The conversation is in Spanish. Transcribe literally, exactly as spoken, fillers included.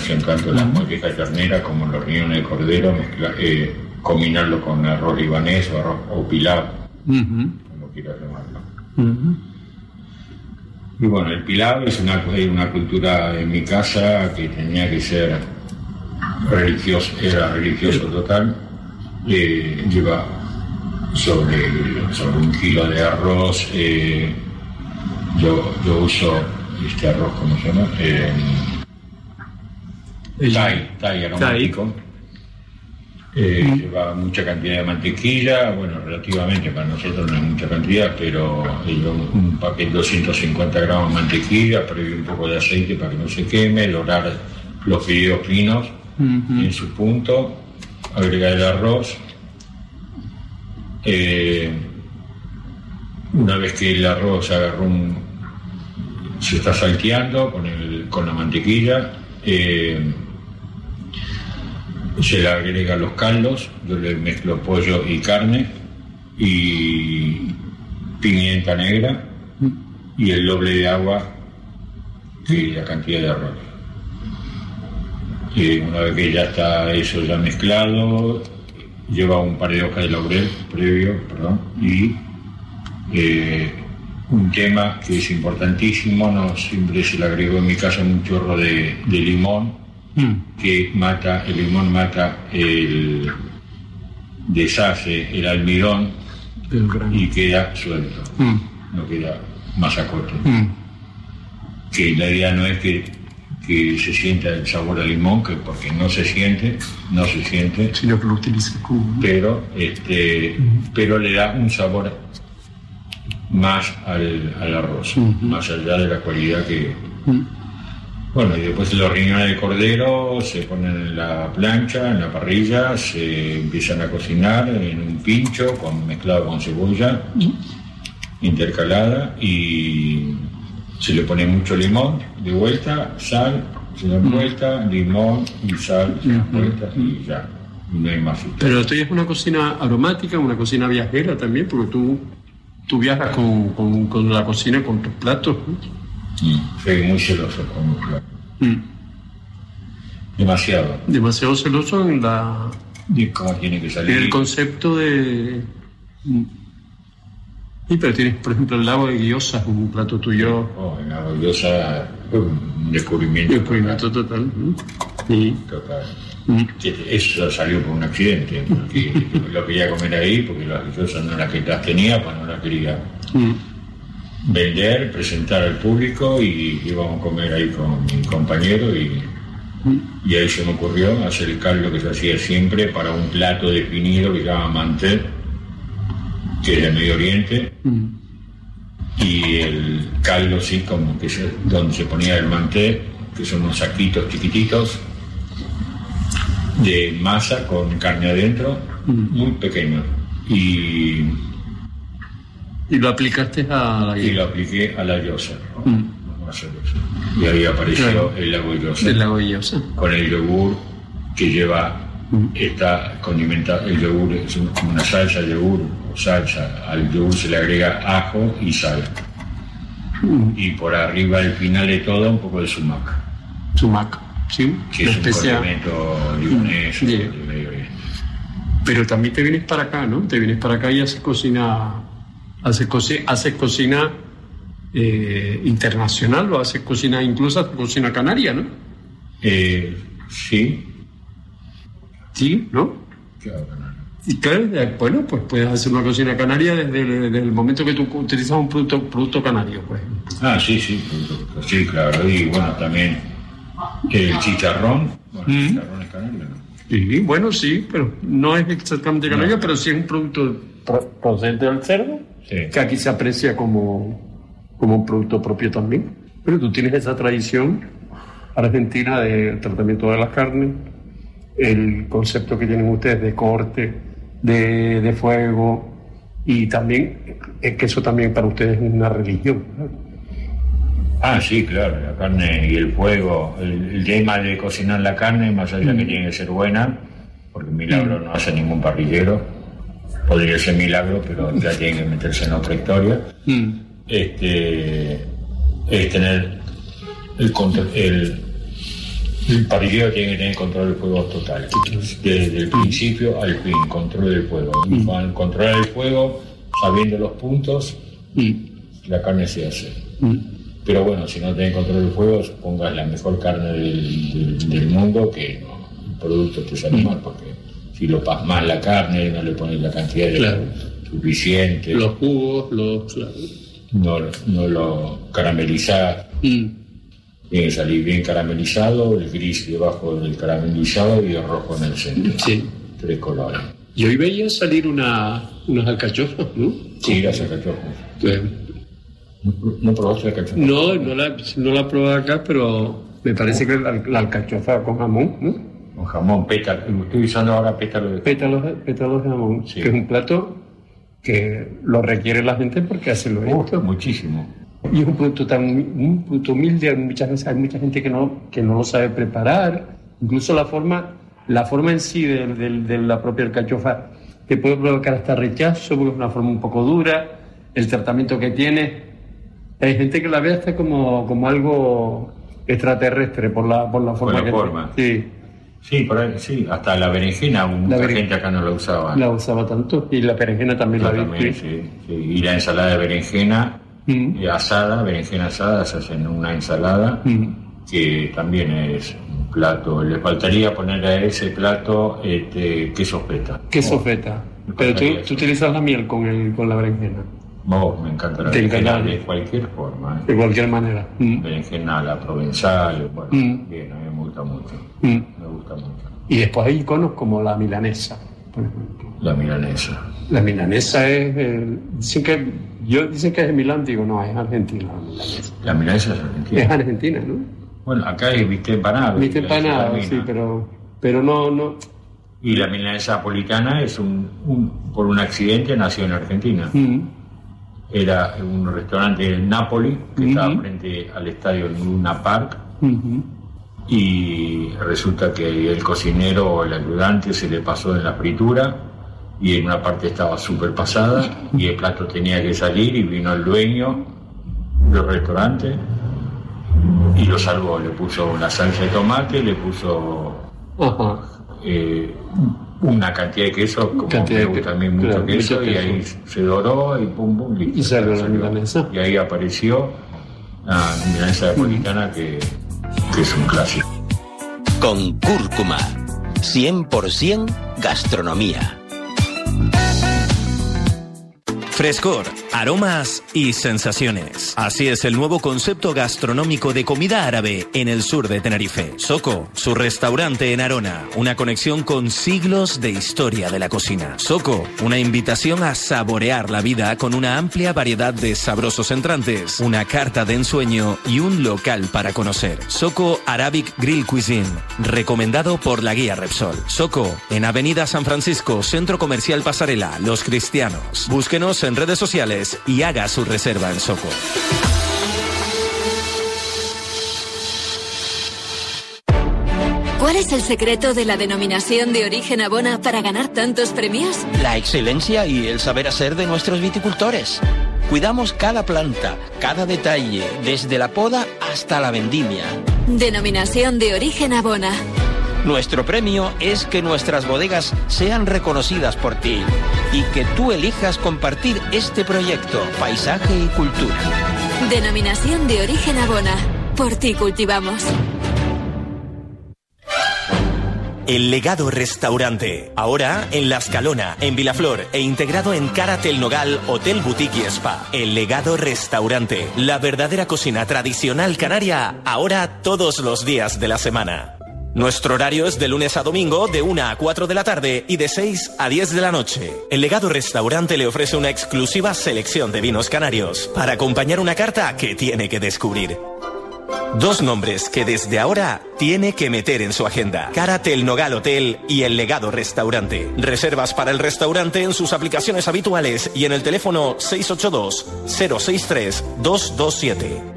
combinación, tanto la molleja ternera como los riñones de cordero, mezcla, eh, combinarlo con arroz libanés o arroz o pilav, uh-huh. como quieras llamarlo. Uh-huh. Y bueno, el pilav es una, una cultura en mi casa que tenía que ser religioso, era religioso total. Eh, lleva sobre, sobre un kilo de arroz, eh, yo, yo uso este arroz, ¿cómo se llama? Eh, Thai, Thai aromático. Eh, mm. Lleva mucha cantidad de mantequilla, bueno, relativamente para nosotros no es mucha cantidad, pero un paquete de doscientos cincuenta gramos de mantequilla, previo un poco de aceite para que no se queme, lograr los fideos finos mm-hmm. en su punto, agregar el arroz. Eh, una vez que el arroz agarró un, se está salteando con, el, con la mantequilla, eh, se le agrega los caldos, yo le mezclo pollo y carne y pimienta negra y el doble de agua que la cantidad de arroz. Y una vez que ya está eso ya mezclado, lleva un par de hojas de laurel previo, perdón, y eh, un tema que es importantísimo, no siempre se le agregó en mi casa un chorro de, de limón, mm. que mata, el limón mata el, deshace el almidón el y queda suelto, mm. no queda masacote. Mm. Que la idea no es que que se sienta el sabor al limón, que porque no se siente, no se siente, sino que lo utiliza como... pero este, uh-huh. pero le da un sabor más al, al arroz, uh-huh. más allá de la cualidad que... Uh-huh. Bueno, y después los riñones de cordero se ponen en la plancha, en la parrilla, se empiezan a cocinar en un pincho con, mezclado con cebolla, uh-huh. intercalada, y se le pone mucho limón de vuelta, sal, se da vuelta, limón y sal, se da vuelta y ya, y no hay más. Pero tú es una cocina aromática, una cocina viajera también, porque tú, tú viajas con, con, con la cocina, con tus platos, ¿no? Sí, soy muy celoso con mis platos. Mm. Demasiado. Demasiado celoso en la... de cómo tiene que salir. En el concepto de... Sí, pero tienes, por ejemplo, el lago de Gyoza, un plato tuyo. Oh, el lago de Gyoza fue un descubrimiento. Descubrimiento total. total. Sí. Total. Mm. Eso salió por un accidente, porque lo quería comer ahí, porque las Gyozas no las que las tenía, pues no las quería mm. vender, presentar al público, y íbamos a comer ahí con mi compañero, y, mm. y ahí se me ocurrió hacer el caldo que se hacía siempre para un plato definido que se llama manté, que es del Medio Oriente, mm. y el caldo, sí, como que es donde se ponía el manté, que son unos saquitos chiquititos de masa con carne adentro, mm. muy pequeño, y y lo aplicaste a la y lo apliqué a la Gyoza, ¿no? mm. y ahí apareció claro. el lago de Gyoza, el lago de Gyoza, con el yogur que lleva, mm. está condimentado, el yogur es como una salsa de yogur, salsa, al yogur se le agrega ajo y sal, mm. y por arriba, al final de todo, un poco de sumac. Sumac, sí, que es especial. Un condimento libanés, mm. yeah. de Medio Oriente. Pero también te vienes para acá, ¿no? Te vienes para acá y haces cocina, haces, coci- haces cocina eh, internacional, o haces cocina, incluso cocina canaria, ¿no? Eh, sí. Sí, ¿no? Claro, canario. Y claro, bueno, pues puedes hacer una cocina canaria desde el, desde el momento que tú utilizas un producto, producto canario, pues. Ah, sí, sí, sí, claro. Y bueno, también el chicharrón. Bueno, el mm. chicharrón es canario, ¿no? Sí, bueno, sí, pero no es exactamente canario, no. Pero sí es un producto procedente del cerdo, sí. que aquí se aprecia como, como un producto propio también. Pero tú tienes esa tradición argentina del tratamiento de las carnes, el concepto que tienen ustedes de corte, de, de fuego, y también es que eso también para ustedes es una religión, ¿no? Ah, sí, claro, la carne y el fuego, el, el tema de cocinar la carne, más allá mm. que tiene que ser buena, porque un milagro mm. no hace ningún parrillero, podría ser milagro, pero ya tiene que meterse en otra historia, mm. este, es tener el, el El parrillero tiene que tener control del fuego total, desde el principio al fin, control del fuego. Y con controlar el fuego, sabiendo los puntos, mm. la carne se hace. Mm. Pero bueno, si no tenés control del fuego, pongas la mejor carne del, del, del mundo, que no, el producto te sale mm. mal, porque si lo pasmas la carne, no le pones la cantidad de claro. suficiente. Los jugos, los... No, no lo caramelizás. Mm. Tiene que salir bien caramelizado, el gris debajo del caramelizado y el rojo en el centro. Sí. Tres colores. Y hoy veía salir una, unas alcachofas, ¿no? Sí, las alcachofas. Eh. ¿No, ¿No probaste la alcachofa? No, no la, no la probé acá, pero me parece que la, la alcachofa con jamón, ¿no? Con jamón, pétalo. Estoy usando ahora pétalos de pétalos, pétalos de jamón, sí. Que es un plato que lo requiere la gente porque hace lo uh, esto. Muchísimo. Y es un producto tan un producto humilde, muchas veces hay mucha gente que no, que no lo sabe preparar, incluso la forma, la forma en sí de, de, de la propia alcachofa te puede provocar hasta rechazo porque es una forma un poco dura, el tratamiento que tiene, hay gente que la ve hasta como, como algo extraterrestre por la, por la forma por la que forma. Tiene. Sí. Sí, por ahí, sí, hasta la berenjena, mucha la gente acá no la usaba. La usaba tanto, y la berenjena también Yo la vi. Sí, sí. Y la ensalada de berenjena mm. asada, berenjena asada, se hace en una ensalada, mm. que también es un plato. Le faltaría poner a ese plato este, queso feta. Queso feta. Oh, pero tú, tú utilizas la miel con, el, con la berenjena. Oh, me encanta la berenjena de cualquier forma. ¿eh? De cualquier manera. Mm. Berenjena, la provenzal, bueno, mm. bien, a mí me gusta mucho. Mm. Me gusta mucho. Y después hay iconos como la milanesa, por ejemplo. La milanesa. La milanesa es... Eh, dicen que, yo dicen que es de Milán, digo, no, es argentina la milanesa. La milanesa es argentina. Es argentina, ¿no? Bueno, acá es viste empanado. Viste empanado, sí, pero, pero no, no... Y la milanesa napolitana es un, un... por un accidente nació en Argentina. Mm. Era un restaurante en Nápoles, que uh-huh. estaba frente al estadio Luna Park, uh-huh. y resulta que el cocinero o el ayudante se le pasó en la fritura, y en una parte estaba súper pasada, y el plato tenía que salir, y vino el dueño del restaurante, y lo salvó, le puso una salsa de tomate, le puso... Uh-huh. eh, una cantidad de queso, como cantidad me gusta a mí mucho claro, queso, mucho y queso. Ahí se doró y pum pum, listo. Y salió la milanesa. Y ahí apareció la milanesa napolitana mm. que, que es un clásico. Con cúrcuma, cien por ciento gastronomía. Frescor, aromas y sensaciones. Así es el nuevo concepto gastronómico de comida árabe en el sur de Tenerife. Soko, su restaurante en Arona, una conexión con siglos de historia de la cocina. Soko, una invitación a saborear la vida con una amplia variedad de sabrosos entrantes, una carta de ensueño y un local para conocer. Soko Arabic Grill Cuisine, recomendado por la guía Repsol. Soko, en Avenida San Francisco, Centro Comercial Pasarela, Los Cristianos. Búsquenos en redes sociales y haga su reserva en Soko. ¿Cuál es el secreto de la denominación de origen Abona para ganar tantos premios? La excelencia y el saber hacer de nuestros viticultores. Cuidamos cada planta, cada detalle, desde la poda hasta la vendimia. Denominación de origen Abona. Nuestro premio es que nuestras bodegas sean reconocidas por ti y que tú elijas compartir este proyecto, paisaje y cultura. Denominación de origen Abona. Por ti cultivamos. El Legado Restaurante, ahora en La Escalona, en Vilaflor e integrado en Caratel Nogal, Hotel Boutique y Spa. El Legado Restaurante, la verdadera cocina tradicional canaria, ahora todos los días de la semana. Nuestro horario es de lunes a domingo, de una a cuatro de la tarde y de seis a diez de la noche. El Legado Restaurante le ofrece una exclusiva selección de vinos canarios para acompañar una carta que tiene que descubrir. Dos nombres que desde ahora tiene que meter en su agenda: Caratel Nogal Hotel y El Legado Restaurante. Reservas para el restaurante en sus aplicaciones habituales y en el teléfono seis ocho dos, cero seis tres, dos dos siete.